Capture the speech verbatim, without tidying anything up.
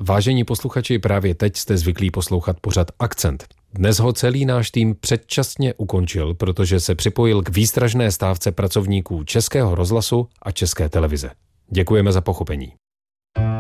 Vážení posluchači, právě teď jste zvyklí poslouchat pořad Akcent. Dnes ho celý náš tým předčasně ukončil, protože se připojil k výstražné stávce pracovníků Českého rozhlasu a České televize. Děkujeme za pochopení.